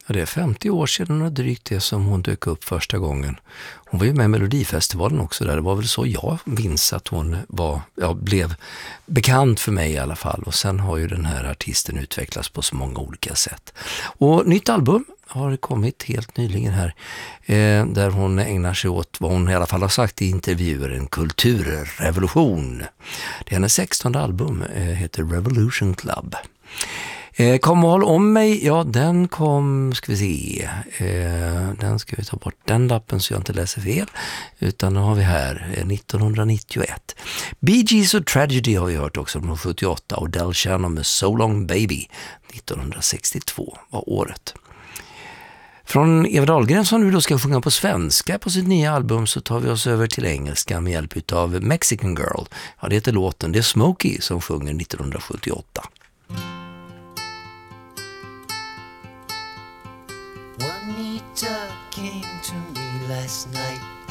Ja, det är 50 år sedan och drygt det som hon dök upp första gången. Hon var ju med i Melodifestivalen också där. Det var väl så jag minns att hon blev bekant för mig i alla fall. Och sen har ju den här artisten utvecklats på så många olika sätt. Och nytt album har kommit helt nyligen här. Där hon ägnar sig åt vad hon i alla fall har sagt i intervjuer. En kulturrevolution. Det är hennes 16:e album. Heter Revolution Club. Kom håll om mig, ja den kom, ska vi se, den ska vi ta bort den lappen så jag inte läser fel, utan nu har vi här 1991. Bee Gees och Tragedy har vi hört också från 78 och Del Shannon med So Long Baby 1962 var året. Från Eva Dahlgren som nu då ska sjunga på svenska på sitt nya album så tar vi oss över till engelska med hjälp av Mexican Girl. Ja, det heter låten, det är Smokey som sjunger 1978. Juanita came to me last night